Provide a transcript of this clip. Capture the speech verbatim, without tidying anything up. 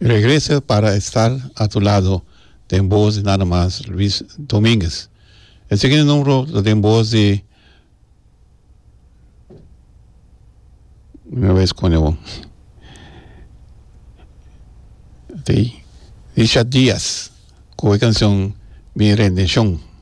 Regresa para estar a tu lado. En voz de nada más, Luis Domínguez. El siguiente número lo en voz de... Una vez con él. De Richard Díaz, con la canción Mi Rendición.